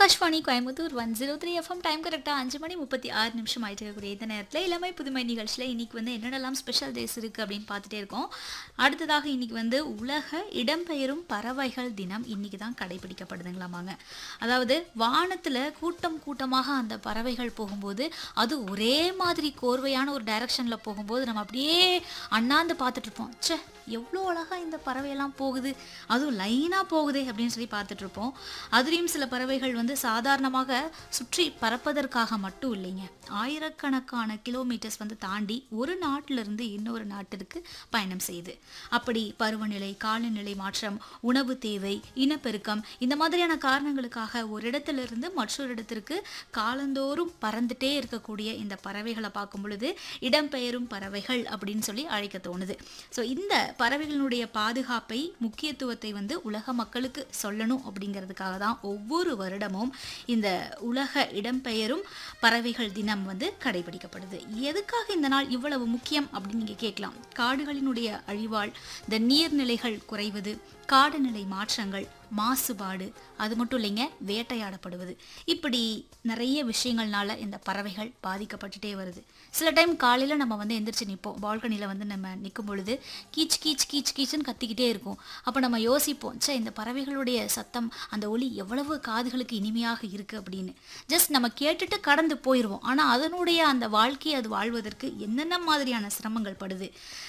Akashvani Coimbatore 103 FM. Time கரெக்டாக 5:36 ஆயிட்டு இருக்கக்கூடிய இந்த நேரத்தில் இளமை புதுமை நிகழ்ச்சியில் இன்னைக்கு வந்து என்னென்னலாம் ஸ்பெஷல் டேஸ் இருக்குது அப்படின்னு பார்த்துட்டே இருக்கோம். அடுத்ததாக இன்னைக்கு வந்து உலக இடம்பெயரும் பறவைகள் தினம் இன்னைக்கு தான் கடைபிடிக்கப்படுதுங்களாமாங்க. அதாவது வானத்தில் கூட்டம் கூட்டமாக அந்த பறவைகள் போகும்போது அது ஒரே மாதிரி கோர்வையான ஒரு டைரக்ஷனில் போகும்போது நம்ம அப்படியே அண்ணாந்து பார்த்துட்டு இருப்போம். ச்சே, எவ்வளோ அழகாக இந்த பறவையெல்லாம் போகுது, அதுவும் லைனாக போகுதே அப்படின்னு சொல்லி பார்த்துட்ருப்போம். அதுலேயும் சில பறவைகள் வந்து சாதாரணமாக சுற்றி பறப்பதற்காக மட்டும் இல்லைங்க, ஆயிரக்கணக்கான கிலோமீட்டர்ஸ் வந்து தாண்டி ஒரு நாட்டிலிருந்து இன்னொரு நாட்டிற்கு பயணம் செய்யுது. அப்படி பருவநிலை, காலநிலை மாற்றம், உணவு தேவை, இனப்பெருக்கம் இந்த மாதிரியான காரணங்களுக்காக ஒரு இடத்திலிருந்து மற்றொரு இடத்திற்கு காலந்தோறும் பறந்துட்டே இருக்கக்கூடிய இந்த பறவைகளை பார்க்கும் பொழுது இடம்பெயரும் பறவைகள் அப்படின்னு சொல்லி அழைக்க தோணுது. ஸோ இந்த பறவைகளுடைய பாதுகாப்பை, முக்கியத்துவத்தை வந்து உலக மக்களுக்கு சொல்லணும் அப்படிங்கிறதுக்காக தான் ஒவ்வொரு வருடமும் இந்த உலக இடம்பெயரும் பறவைகள் தினம் வந்து கடைபிடிக்கப்படுது. எதுக்காக இந்த நாள் இவ்வளவு முக்கியம் அப்படின்னு நீங்கள் கேட்கலாம். காடுகளினுடைய அழிவால் இந்த நீர்நிலைகள் குறைவது, காடுநிலை மாற்றங்கள், மாசுபாடு, அது மட்டும் இல்லைங்க வேட்டையாடப்படுவது, இப்படி நிறைய விஷயங்கள்னால இந்த பறவைகள் பாதிக்கப்பட்டுட்டே வருது. சில டைம் காலையில் நம்ம வந்து எந்திரிச்சு நிற்போம், பால்கனியில் வந்து நம்ம நிற்கும் பொழுது கீச் கீச் கீச் கீச்சுன்னு கத்திக்கிட்டே இருக்கும். அப்போ நம்ம யோசிப்போம், சே இந்த பறவைகளுடைய சத்தம், அந்த ஒலி எவ்வளவு காதுகளுக்கு இனிமையாக இருக்குது அப்படின்னு. ஜஸ்ட் நம்ம கேட்டுட்டு கடந்து போயிடுவோம். ஆனால் அதனுடைய அந்த வாழ்க்கையை அது வாழ்வதற்கு என்னென்ன மாதிரியான சிரமங்கள் படுது.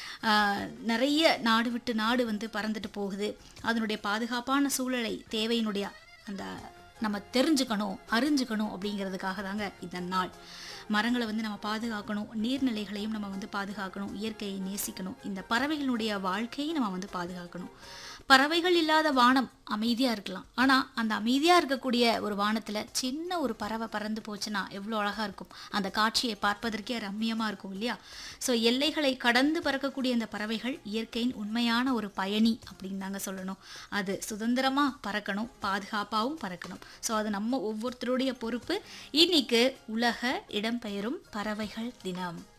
நிறைய நாடு விட்டு நாடு வந்து பறந்துட்டு போகுது. அதனுடைய பாதுகாப்பான சூழலை, தேவையினுடைய அந்த நம்ம தெரிஞ்சுக்கணும், அறிஞ்சுக்கணும் அப்படிங்கிறதுக்காக தாங்க இந்த நாள். மரங்களை வந்து நம்ம பாதுகாக்கணும், நீர்நிலைகளையும் நம்ம வந்து பாதுகாக்கணும், இயற்கையை நேசிக்கணும், இந்த பறவைகளுடைய வாழ்க்கையை நம்ம வந்து பாதுகாக்கணும். பறவைகள் இல்லாத வானம் அமைதியாக இருக்கலாம், ஆனால் அந்த அமைதியாக இருக்கக்கூடிய ஒரு வானத்தில் சின்ன ஒரு பறவை பறந்து போச்சுன்னா எவ்வளோ அழகாக இருக்கும். அந்த காட்சியை பார்ப்பதற்கே ரம்மியமாக இருக்கும் இல்லையா? ஸோ எல்லைகளை கடந்து பறக்கக்கூடிய இந்த பறவைகள் இயற்கையின் உண்மையான ஒரு பயணி அப்படின்னு தாங்க சொல்லணும். அது சுதந்திரமாக பறக்கணும், பாதுகாப்பாகவும் பறக்கணும். ஸோ அது நம்ம ஒவ்வொருத்தருடைய பொறுப்பு. இன்னைக்கு உலக இடம்பெயரும் பறவைகள் தினம்.